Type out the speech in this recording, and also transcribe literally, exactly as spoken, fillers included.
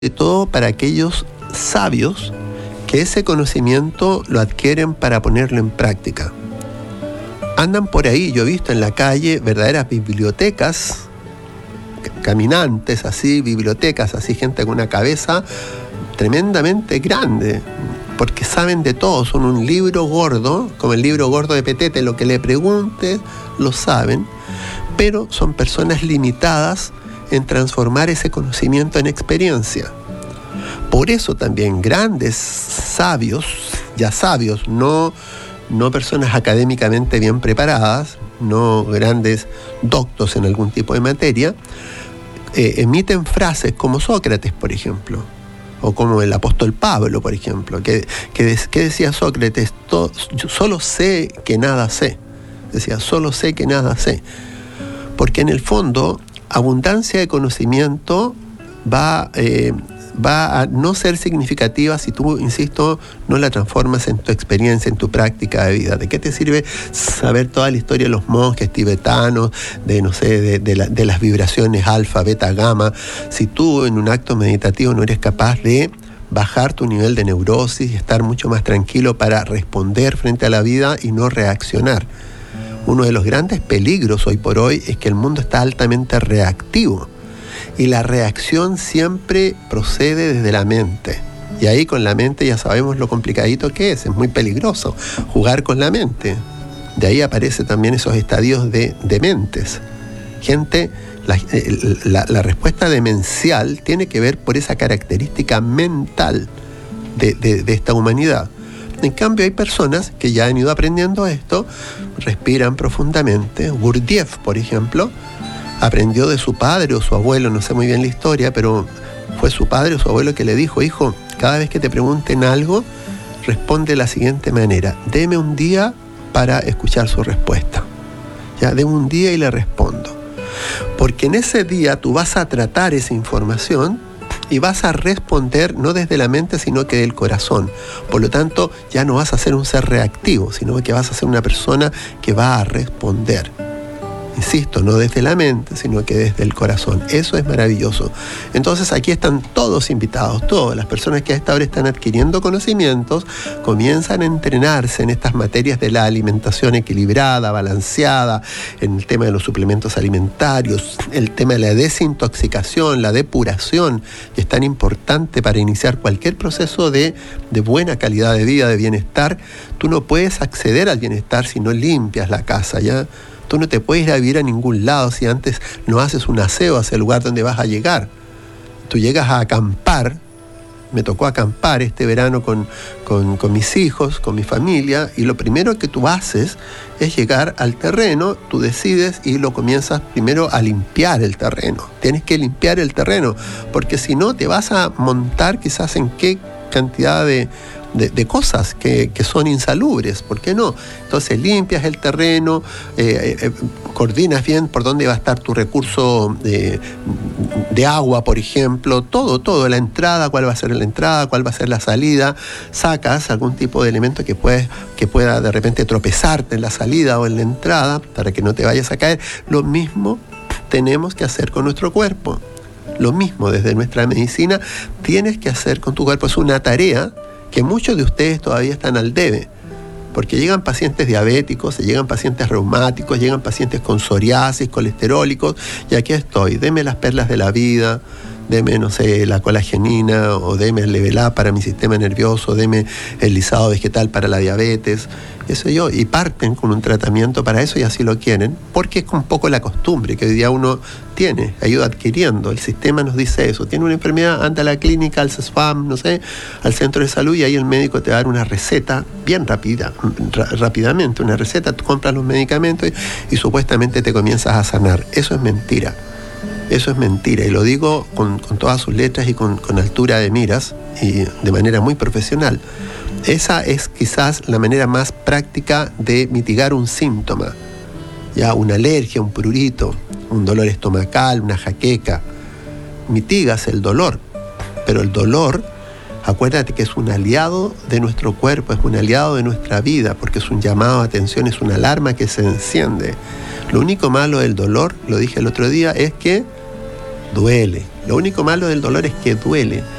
de todo para aquellos sabios que ese conocimiento lo adquieren para ponerlo en práctica. Andan por ahí, yo he visto en la calle verdaderas bibliotecas, caminantes así, bibliotecas así, gente con una cabeza tremendamente grande, porque saben de todo, son un libro gordo, como el libro gordo de Petete, lo que le preguntes lo saben, pero son personas limitadas en transformar ese conocimiento en experiencia. Por eso también grandes sabios, ya sabios, no, no personas académicamente bien preparadas, no grandes doctos en algún tipo de materia, eh, emiten frases como Sócrates, por ejemplo, o como el apóstol Pablo, por ejemplo, que, que, que decía Sócrates, todo, yo solo sé que nada sé, decía, solo sé que nada sé, porque en el fondo abundancia de conocimiento va, eh, va a no ser significativa si tú, insisto, no la transformas en tu experiencia, en tu práctica de vida. ¿De qué te sirve saber toda la historia de los monjes tibetanos, de, no sé, de, de, la, de las vibraciones alfa, beta, gamma, si tú en un acto meditativo no eres capaz de bajar tu nivel de neurosis y estar mucho más tranquilo para responder frente a la vida y no reaccionar? Uno de los grandes peligros hoy por hoy es que el mundo está altamente reactivo y la reacción siempre procede desde la mente. Y ahí con la mente ya sabemos lo complicadito que es, es muy peligroso jugar con la mente. De ahí aparecen también esos estadios de dementes. Gente, la, la, la respuesta demencial tiene que ver por esa característica mental de, de, de esta humanidad. En cambio, hay personas que ya han ido aprendiendo esto, respiran profundamente. Gurdjieff, por ejemplo, aprendió de su padre o su abuelo, no sé muy bien la historia, pero fue su padre o su abuelo que le dijo: hijo, cada vez que te pregunten algo, responde de la siguiente manera: deme un día para escuchar su respuesta. Ya, deme un día y le respondo. Porque en ese día tú vas a tratar esa información y vas a responder no desde la mente, sino que del corazón. Por lo tanto, ya no vas a ser un ser reactivo, sino que vas a ser una persona que va a responder. Insisto, no desde la mente, sino que desde el corazón. Eso es maravilloso. Entonces aquí están todos invitados, todas las personas que a esta hora están adquiriendo conocimientos, comienzan a entrenarse en estas materias de la alimentación equilibrada, balanceada, en el tema de los suplementos alimentarios, el tema de la desintoxicación, la depuración, que es tan importante para iniciar cualquier proceso de, de buena calidad de vida, de bienestar. Tú no puedes acceder al bienestar si no limpias la casa, ¿ya? Tú no te puedes ir a vivir a ningún lado si antes no haces un aseo hacia el lugar donde vas a llegar. Tú llegas a acampar, me tocó acampar este verano con, con, con mis hijos, con mi familia, y lo primero que tú haces es llegar al terreno, tú decides y lo comienzas primero a limpiar el terreno. Tienes que limpiar el terreno, porque si no te vas a montar quizás en qué cantidad de... De, de cosas que, que son insalubres, ¿por qué no? Entonces limpias el terreno, eh, eh, coordinas bien por dónde va a estar tu recurso de, de agua, por ejemplo, todo, todo, la entrada, cuál va a ser la entrada, cuál va a ser la salida, sacas algún tipo de elemento que, puedes, que pueda de repente tropezarte en la salida o en la entrada para que no te vayas a caer. Lo mismo tenemos que hacer con nuestro cuerpo, lo mismo desde nuestra medicina tienes que hacer con tu cuerpo, es una tarea que muchos de ustedes todavía están al debe, porque llegan pacientes diabéticos, llegan pacientes reumáticos, llegan pacientes con psoriasis, colesterólicos, y aquí estoy, deme las perlas de la vida, deme, no sé, la colagenina, o deme el Level Up para mi sistema nervioso, deme el lisado vegetal para la diabetes, eso yo, y parten con un tratamiento para eso y así lo quieren, porque es un poco la costumbre que hoy día uno tiene, ha ido adquiriendo, el sistema nos dice eso, tiene una enfermedad, anda a la clínica, al CESFAM, no sé, al centro de salud, y ahí el médico te va a dar una receta bien rápida, rápidamente, una receta, tú compras los medicamentos y, y supuestamente te comienzas a sanar. Eso es mentira. Eso es mentira, y lo digo con, con todas sus letras y con, con altura de miras y de manera muy profesional. Esa es quizás la manera más práctica de mitigar un síntoma, ya una alergia, un prurito, un dolor estomacal, una jaqueca. Mitigas el dolor, pero el dolor, acuérdate que es un aliado de nuestro cuerpo, es un aliado de nuestra vida, porque es un llamado de atención, es una alarma que se enciende. Lo único malo del dolor, lo dije el otro día, es que duele. Lo único malo del dolor es que duele.